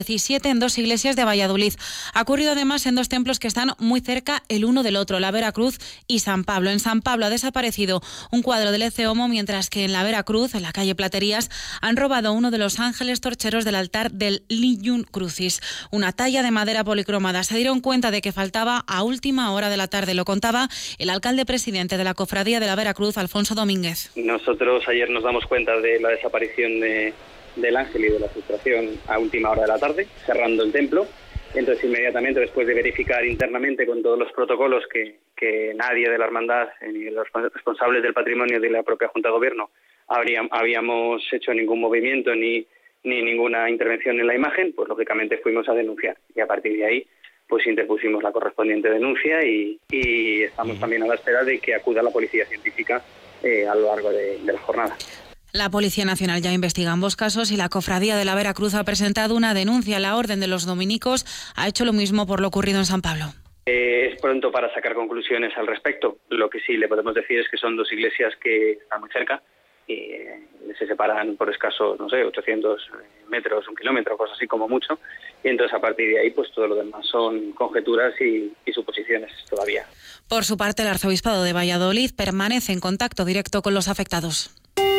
17 en 2 iglesias de Valladolid. Ha ocurrido además en 2 templos que están muy cerca el uno del otro, la Veracruz y San Pablo. En San Pablo ha desaparecido un cuadro del Ecce Homo, mientras que en la Veracruz, en la calle Platerías, han robado uno de los ángeles torcheros del altar del Lignum Crucis, una talla de madera policromada. Se dieron cuenta de que faltaba a última hora de la tarde. Lo contaba el alcalde presidente de la Cofradía de la Veracruz, Alfonso Domínguez. Nosotros ayer nos damos cuenta de la desaparición del ángel y de la frustración a última hora de la tarde, cerrando el templo. Entonces, inmediatamente, después de verificar internamente con todos los protocolos que nadie de la hermandad, ni los responsables del patrimonio de la propia Junta de Gobierno habíamos hecho ningún movimiento ni ninguna intervención en la imagen, pues lógicamente fuimos a denunciar. Y a partir de ahí, pues interpusimos la correspondiente denuncia y estamos también a la espera de que acuda la Policía Científica a lo largo de la jornada. La Policía Nacional ya investiga ambos casos y la Cofradía de la Veracruz ha presentado una denuncia. La Orden de los Dominicos ha hecho lo mismo por lo ocurrido en San Pablo. Es pronto para sacar conclusiones al respecto. Lo que sí le podemos decir es que son 2 iglesias que están muy cerca y se separan por escaso, 800 metros, 1 kilómetro, cosas así como mucho. Y entonces a partir de ahí pues todo lo demás son conjeturas y suposiciones todavía. Por su parte, el Arzobispado de Valladolid permanece en contacto directo con los afectados.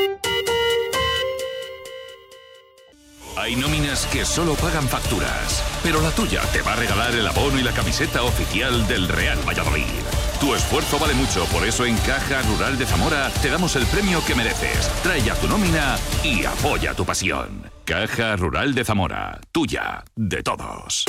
Hay nóminas que solo pagan facturas, pero la tuya te va a regalar el abono y la camiseta oficial del Real Valladolid. Tu esfuerzo vale mucho, por eso en Caja Rural de Zamora te damos el premio que mereces. Trae ya tu nómina y apoya tu pasión. Caja Rural de Zamora, tuya, de todos.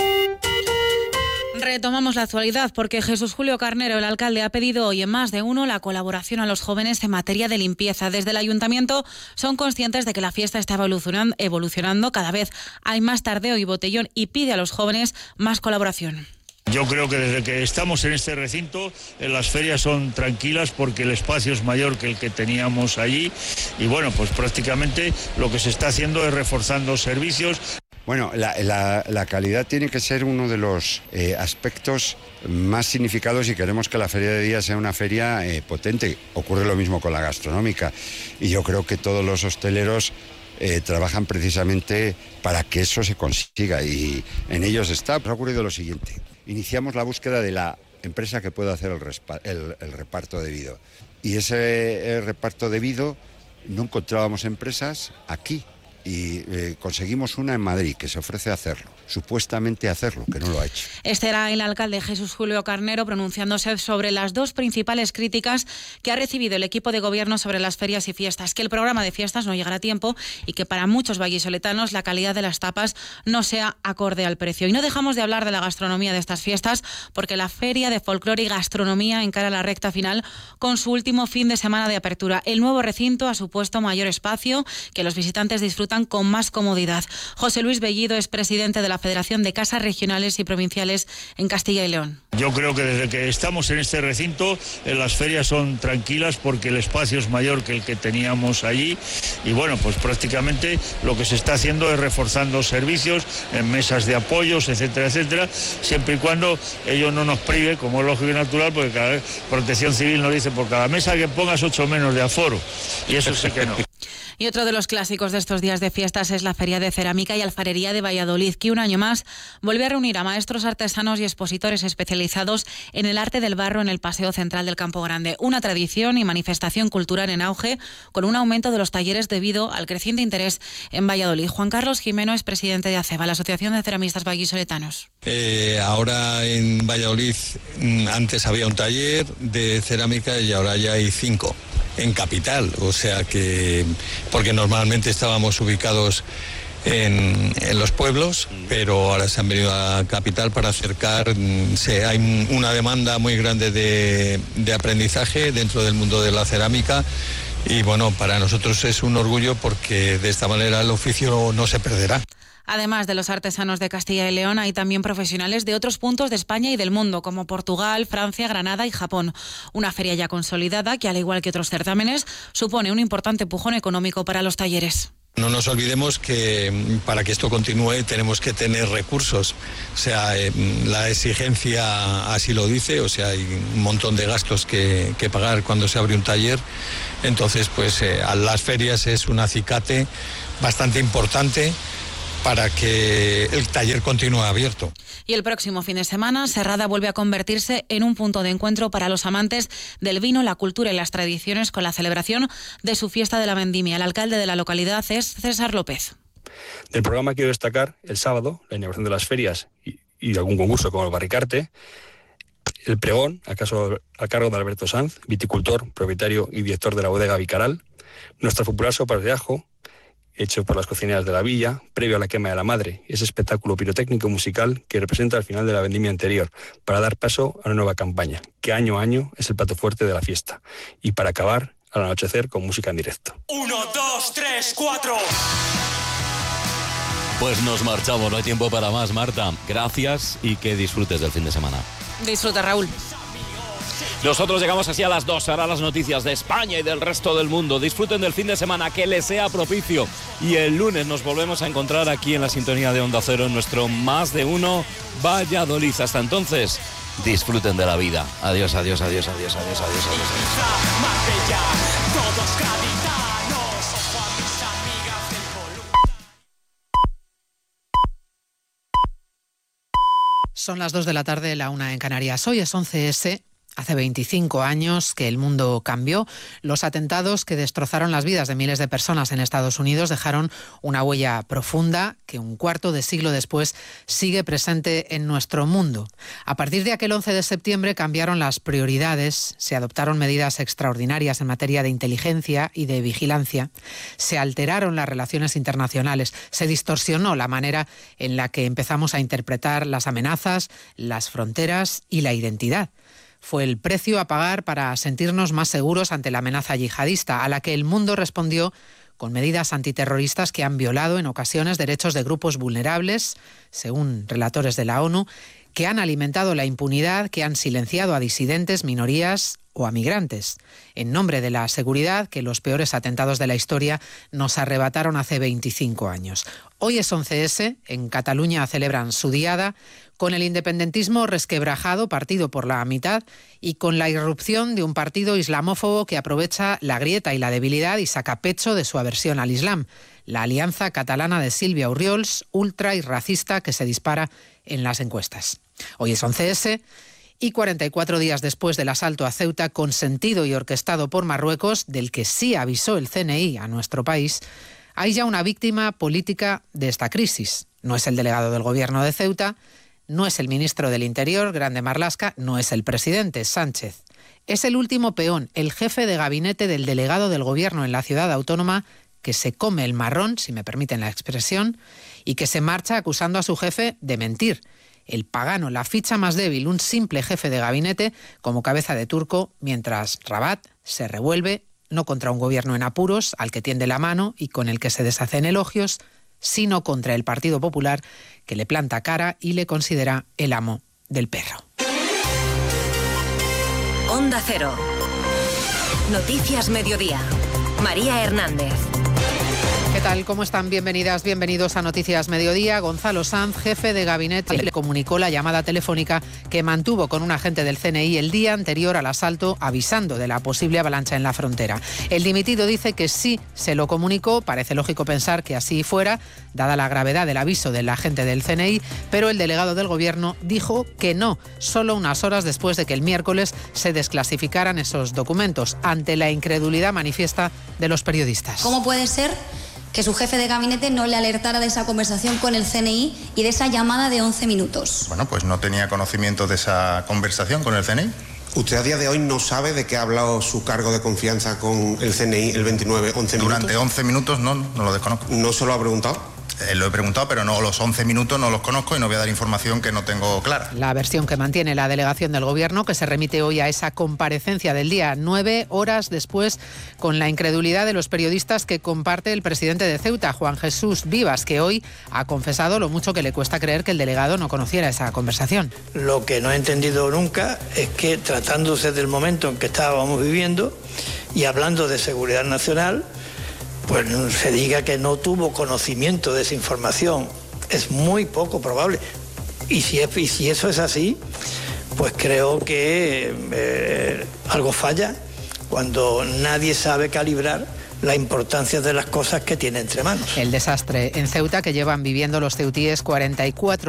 Retomamos la actualidad porque Jesús Julio Carnero, el alcalde, ha pedido hoy en Más de Uno la colaboración a los jóvenes en materia de limpieza. Desde el ayuntamiento son conscientes de que la fiesta está evolucionando, cada vez hay más tardeo y botellón y pide a los jóvenes más colaboración. Yo creo que desde que estamos en este recinto, las ferias son tranquilas porque el espacio es mayor que el que teníamos allí y bueno, pues prácticamente lo que se está haciendo es reforzando servicios. Bueno, la calidad tiene que ser uno de los aspectos más significados si queremos que la Feria de Día sea una feria potente. Ocurre lo mismo con la gastronómica y yo creo que todos los hosteleros trabajan precisamente para que eso se consiga y en ellos está. Ha ocurrido lo siguiente, iniciamos la búsqueda de la empresa que pueda hacer el reparto debido y ese reparto debido no encontrábamos empresas aquí. Y conseguimos una en Madrid que se ofrece a hacerlo, supuestamente hacerlo, que no lo ha hecho. Este era el alcalde Jesús Julio Carnero pronunciándose sobre las 2 principales críticas que ha recibido el equipo de gobierno sobre las ferias y fiestas, que el programa de fiestas no llegará a tiempo y que para muchos vallisoletanos la calidad de las tapas no sea acorde al precio. Y no dejamos de hablar de la gastronomía de estas fiestas porque la Feria de Folclore y Gastronomía encara la recta final con su último fin de semana de apertura. El nuevo recinto ha supuesto mayor espacio, que los visitantes disfrutan con más comodidad. José Luis Bellido es presidente de la Federación de Casas Regionales y Provinciales en Castilla y León. Yo creo que desde que estamos en este recinto, las ferias son tranquilas porque el espacio es mayor que el que teníamos allí y bueno, pues prácticamente lo que se está haciendo es reforzando servicios en mesas de apoyos, etcétera, etcétera, siempre y cuando ello no nos prive, como es lógico y natural, porque cada vez Protección Civil nos dice por cada mesa que pongas 8 menos de aforo y eso sí que no. Y otro de los clásicos de estos días de fiestas es la Feria de Cerámica y Alfarería de Valladolid, que un año más vuelve a reunir a maestros artesanos y expositores especializados en el arte del barro en el Paseo Central del Campo Grande. Una tradición y manifestación cultural en auge, con un aumento de los talleres debido al creciente interés en Valladolid. Juan Carlos Jimeno es presidente de ACEVA, la Asociación de Ceramistas Vallisoletanos. Ahora en Valladolid antes había un taller de cerámica y ahora ya hay 5. En capital, o sea que, porque normalmente estábamos ubicados en los pueblos, pero ahora se han venido a capital para acercar, hay una demanda muy grande de aprendizaje dentro del mundo de la cerámica y bueno, para nosotros es un orgullo porque de esta manera el oficio no se perderá. Además de los artesanos de Castilla y León, hay también profesionales de otros puntos de España y del mundo, como Portugal, Francia, Granada y Japón. Una feria ya consolidada que, al igual que otros certámenes, supone un importante empujón económico para los talleres. No nos olvidemos que para que esto continúe tenemos que tener recursos, o sea, la exigencia así lo dice, o sea, hay un montón de gastos que pagar cuando se abre un taller, entonces pues a las ferias es un acicate bastante importante para que el taller continúe abierto. Y el próximo fin de semana, Serrada vuelve a convertirse en un punto de encuentro para los amantes del vino, la cultura y las tradiciones con la celebración de su fiesta de la vendimia. El alcalde de la localidad es César López. Del programa quiero destacar el sábado, la inauguración de las ferias y algún concurso como el Barricarte, el pregón a cargo de Alberto Sanz, viticultor, propietario y director de la bodega Vicaral, nuestra popular sopa de ajo, hecho por las cocineras de la villa, previo a la quema de la madre, ese espectáculo pirotécnico musical que representa el final de la vendimia anterior, para dar paso a una nueva campaña, que año a año es el plato fuerte de la fiesta, y para acabar al anochecer con música en directo. 1, 2, 3, 4... Pues nos marchamos, no hay tiempo para más, Marta. Gracias y que disfrutes del fin de semana. Disfruta, Raúl. Nosotros llegamos así a las 2, ahora las noticias de España y del resto del mundo. Disfruten del fin de semana, que les sea propicio. Y el lunes nos volvemos a encontrar aquí en la sintonía de Onda Cero, en nuestro Más de Uno Valladolid. Hasta entonces, disfruten de la vida. Adiós, adiós, adiós, adiós, adiós, adiós, adiós. Son las 2 de la tarde, la 1 en Canarias. Hoy es 11S. Hace 25 años que el mundo cambió. Los atentados que destrozaron las vidas de miles de personas en Estados Unidos dejaron una huella profunda que un cuarto de siglo después sigue presente en nuestro mundo. A partir de aquel 11 de septiembre cambiaron las prioridades, se adoptaron medidas extraordinarias en materia de inteligencia y de vigilancia, se alteraron las relaciones internacionales, se distorsionó la manera en la que empezamos a interpretar las amenazas, las fronteras y la identidad. Fue el precio a pagar para sentirnos más seguros ante la amenaza yihadista, a la que el mundo respondió con medidas antiterroristas que han violado en ocasiones derechos de grupos vulnerables, según relatores de la ONU, que han alimentado la impunidad, que han silenciado a disidentes, minorías o a migrantes, en nombre de la seguridad que los peores atentados de la historia nos arrebataron hace 25 años. Hoy es 11S, en Cataluña celebran su diada, con el independentismo resquebrajado, partido por la mitad, y con la irrupción de un partido islamófobo que aprovecha la grieta y la debilidad y saca pecho de su aversión al Islam. La alianza catalana de Sílvia Orriols, ultra y racista, que se dispara en las encuestas. Hoy es 11S y 44 días después del asalto a Ceuta, consentido y orquestado por Marruecos, del que sí avisó el CNI a nuestro país, hay ya una víctima política de esta crisis. No es el delegado del gobierno de Ceuta, no es el ministro del Interior, Grande Marlaska, no es el presidente, Sánchez. Es el último peón, el jefe de gabinete del delegado del gobierno en la ciudad autónoma, que se come el marrón, si me permiten la expresión, y que se marcha acusando a su jefe de mentir. El pagano, la ficha más débil, un simple jefe de gabinete como cabeza de turco, mientras Rabat se revuelve, no contra un gobierno en apuros, al que tiende la mano y con el que se deshacen elogios, sino contra el Partido Popular, que le planta cara y le considera el amo del perro. Onda Cero. Noticias Mediodía. María Hernández. ¿Qué tal? ¿Cómo están? Bienvenidas, bienvenidos a Noticias Mediodía. Gonzalo Sanz, jefe de gabinete, le comunicó la llamada telefónica que mantuvo con un agente del CNI el día anterior al asalto, avisando de la posible avalancha en la frontera. El dimitido dice que sí se lo comunicó, parece lógico pensar que así fuera, dada la gravedad del aviso del agente del CNI, pero el delegado del gobierno dijo que no, solo unas horas después de que el miércoles se desclasificaran esos documentos, ante la incredulidad manifiesta de los periodistas. ¿Cómo puede ser que su jefe de gabinete no le alertara de esa conversación con el CNI y de esa llamada de 11 minutos? Bueno, pues no tenía conocimiento de esa conversación con el CNI. ¿Usted a día de hoy no sabe de qué ha hablado su cargo de confianza con el CNI el 29, 11 minutos? Durante 11 minutos no lo desconozco. ¿No se lo ha preguntado? Lo he preguntado, pero no, los 11 minutos no los conozco y no voy a dar información que no tengo clara. La versión que mantiene la delegación del gobierno, que se remite hoy a esa comparecencia del día, 9 horas después, con la incredulidad de los periodistas que comparte el presidente de Ceuta, Juan Jesús Vivas, que hoy ha confesado lo mucho que le cuesta creer que el delegado no conociera esa conversación. Lo que no he entendido nunca es que, tratándose del momento en que estábamos viviendo y hablando de seguridad nacional, pues se diga que no tuvo conocimiento de esa información. Es muy poco probable. Y si eso es así, pues creo que algo falla cuando nadie sabe calibrar la importancia de las cosas que tiene entre manos. El desastre en Ceuta que llevan viviendo los ceutíes 44